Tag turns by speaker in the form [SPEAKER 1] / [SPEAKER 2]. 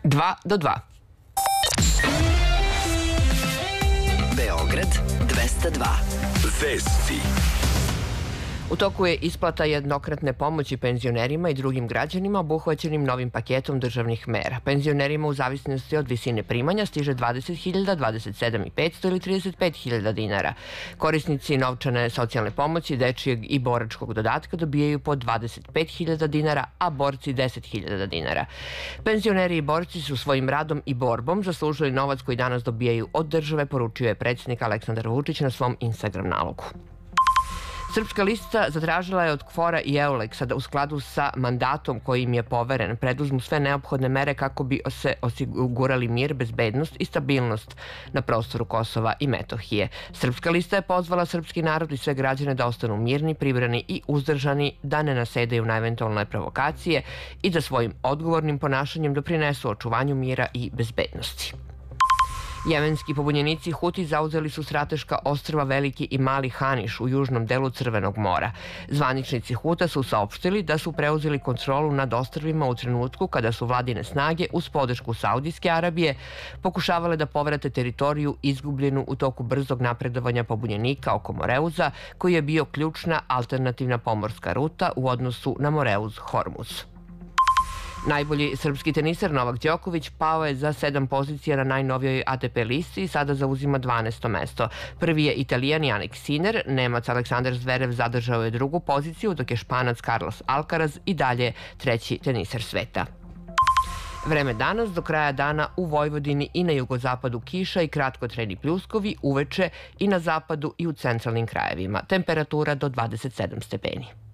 [SPEAKER 1] 2 do 2.
[SPEAKER 2] Beograd 202. Vesti.
[SPEAKER 1] U toku je isplata jednokratne pomoći penzionerima i drugim građanima obuhvaćenim novim paketom državnih mera. Penzionerima u zavisnosti od visine primanja stiže 20.000, 27.500 ili 35.000 dinara. Korisnici novčane socijalne pomoći, dečijeg i boračkog dodatka dobijaju po 25.000 dinara, a borci 10.000 dinara. Penzioneri i borci su svojim radom i borbom zaslužili novac koji danas dobijaju od države, poručio je predsjednik Aleksandar Vučić na svom Instagram nalogu. Srpska lista zatražila je od KFOR-a i EULEX-a da u skladu sa mandatom koji im je poveren preduzmu sve neophodne mere kako bi se osigurali mir, bezbednost i stabilnost na prostoru Kosova i Metohije. Srpska lista je pozvala srpski narod i sve građane da ostanu mirni, pribrani i uzdržani, da ne nasedaju na eventualne provokacije i da svojim odgovornim ponašanjem doprinesu očuvanju mira i bezbednosti. Jemenski pobunjenici Huti zauzeli su strateška ostrva Veliki i Mali Haniš u južnom delu Crvenog mora. Zvaničnici Huta su saopštili da su preuzeli kontrolu nad ostrvima u trenutku kada su vladine snage uz podršku Saudijske Arabije pokušavale da povrate teritoriju izgubljenu u toku brzog napredovanja pobunjenika oko Moreuza, koji je bio ključna alternativna pomorska ruta u odnosu na Moreuz-Hormuz. Najbolji srpski teniser Novak Đoković pao je za 7 pozicija na najnovijoj ATP listi i sada zauzima 12. mesto. Prvi je Italijan Jannik Sinner, Nemac Aleksandar Zverev zadržao je drugu poziciju, dok je Španac Carlos Alcaraz i dalje treći teniser sveta. Vreme danas, do kraja dana u Vojvodini i na jugozapadu kiša i kratkotrajni pljuskovi, uveče i na zapadu i u centralnim krajevima. Temperatura do 27 stepeni.